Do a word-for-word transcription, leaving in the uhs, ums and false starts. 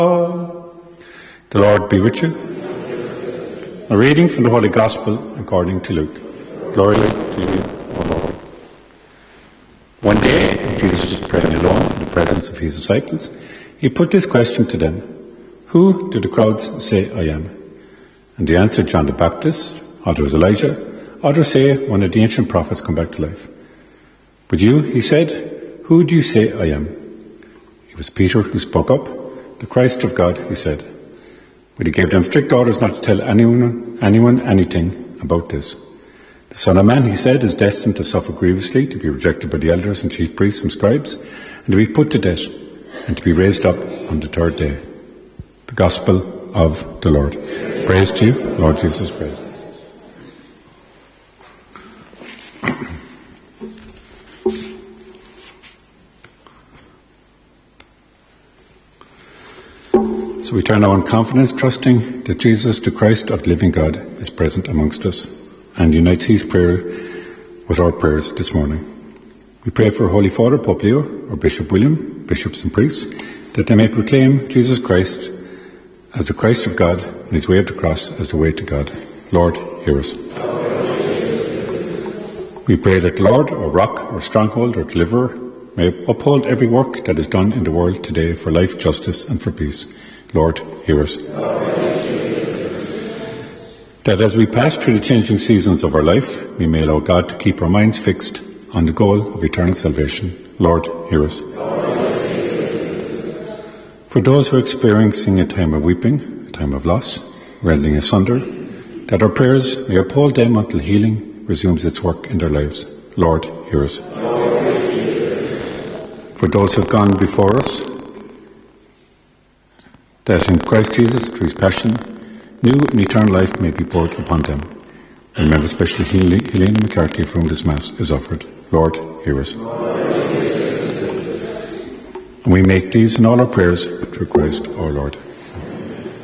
The Lord be with you. A reading from the Holy Gospel according to Luke. Glory to you, O Lord. One day, Jesus was praying alone in the presence of his disciples. He put this question to them: Who do the crowds say I am? And they answered, John the Baptist, others Elijah, others say one of the ancient prophets come back to life. But you, he said, who do you say I am? It was Peter who spoke up. The Christ of God, he said. But he gave them strict orders not to tell anyone, anyone anything about this. The Son of Man, he said, is destined to suffer grievously, to be rejected by the elders and chief priests and scribes, and to be put to death, and to be raised up on the third day. The Gospel of the Lord. Praise to you, Lord Jesus Christ. So we turn now in confidence, trusting that Jesus, the Christ of the living God, is present amongst us and unites his prayer with our prayers this morning. We pray for Holy Father Pope Leo, or Bishop William, bishops and priests, that they may proclaim Jesus Christ as the Christ of God and his way of the cross as the way to God. Lord, hear us. We pray that the Lord, our rock, our stronghold, our deliverer, may uphold every work that is done in the world today for life, justice and for peace. Lord, hear us. That as we pass through the changing seasons of our life, we may allow God to keep our minds fixed on the goal of eternal salvation. Lord, hear us. For those who are experiencing a time of weeping, a time of loss, rending asunder, that our prayers may uphold them until healing resumes its work in their lives. Lord, hear us. For those who have gone before us, that in Christ Jesus, through his passion, new and eternal life may be poured upon them. Remember especially Helena McCarthy, for whom this Mass is offered. Lord, hear us. And we make these and all our prayers through Christ our Lord.